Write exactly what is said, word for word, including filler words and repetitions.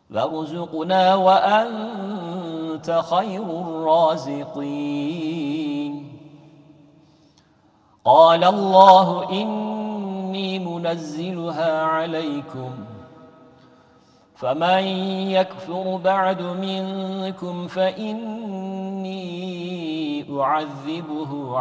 وارزقنا وأنت خير الرازقين. قال الله إني منزلها عليكم فمن يكفر بعد منكم فإني أعذبه